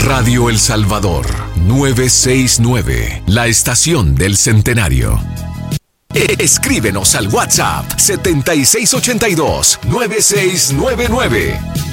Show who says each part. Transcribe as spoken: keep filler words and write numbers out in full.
Speaker 1: Radio El Salvador, novecientos sesenta y nueve, la estación del centenario. Escríbenos al WhatsApp setenta y seis ochenta y dos, noventa y seis noventa y nueve.